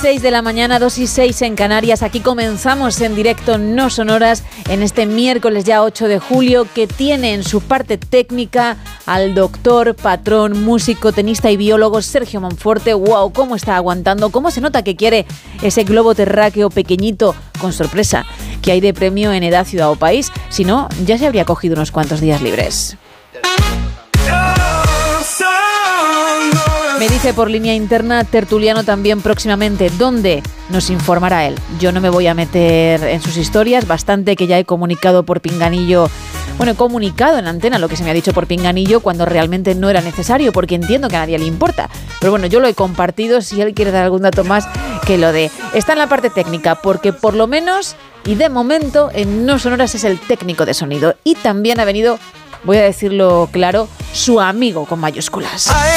2:06 de la mañana, 2:06 en Canarias. Aquí comenzamos en directo No Sonoras en este miércoles ya 8 de julio, que tiene en su parte técnica al doctor, patrón, músico, tenista y biólogo Sergio Monforte. ¡Wow! ¿Cómo está aguantando? ¿Cómo se nota que quiere ese globo terráqueo pequeñito con sorpresa que hay de premio en Edad, Ciudad o País? Si no, ya se habría cogido unos cuantos días libres. Me dice por línea interna Tertuliano también próximamente, ¿dónde? Nos informará él. Yo no me voy a meter en sus historias, bastante que ya he comunicado por pinganillo, he comunicado en antena lo que se me ha dicho por pinganillo cuando realmente no era necesario, porque entiendo que a nadie le importa. Pero bueno, yo lo he compartido, si él quiere dar algún dato más, que lo dé. Está en la parte técnica, porque por lo menos, y de momento, en No Sonoras es el técnico de sonido. Y también ha venido, voy a decirlo claro, su amigo con mayúsculas.